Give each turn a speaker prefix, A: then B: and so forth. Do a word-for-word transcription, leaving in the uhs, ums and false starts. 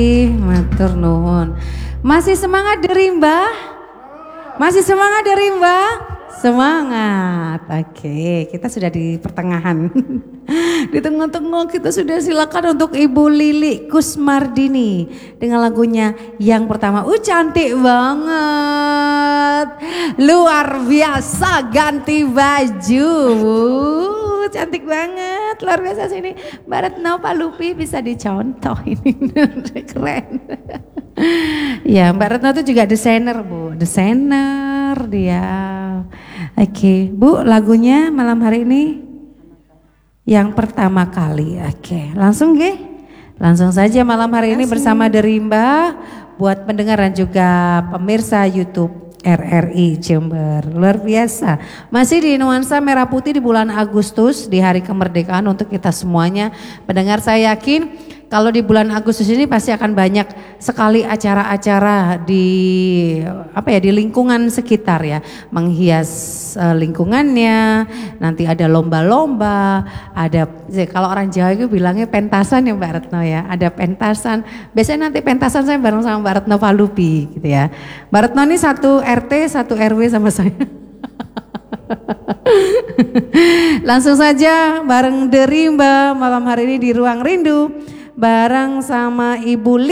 A: Matur nuwun. Masih semangat dari Mbah? Masih semangat dari Mbah? Semangat. Oke, kita sudah di pertengahan. Di tengah-tengah kita sudah, silakan untuk Ibu Lili Kusmardini dengan lagunya yang pertama. Uh cantik banget. Luar biasa ganti baju. Uh, cantik banget. Luar biasa sini. Mbak Retno, Pak Lupi bisa dicontoh ini. Keren. Ya, Mbak Retno itu juga desainer, Bu. Desainer dia. Oke, Bu, lagunya malam hari ini yang pertama kali. Oke, langsung ge. Langsung saja malam hari ini bersama Derimba buat pendengar dan juga pemirsa YouTube R R I Jember. Luar biasa. Masih di nuansa merah putih di bulan Agustus, di hari kemerdekaan untuk kita semuanya. Pendengar, saya yakin kalau di bulan Agustus ini pasti akan banyak sekali acara-acara di apa ya, di lingkungan sekitar ya, menghias uh, lingkungannya. Nanti ada lomba-lomba, ada kalau orang Jawa itu bilangnya pentasan ya Mbak Retno ya, ada pentasan. Biasanya nanti pentasan saya bareng sama Mbak Retno Palupi gitu ya. Mbak Retno ini satu R T, satu R W sama saya. Langsung saja bareng Derimba malam hari ini di Ruang Rindu bareng sama Ibu Li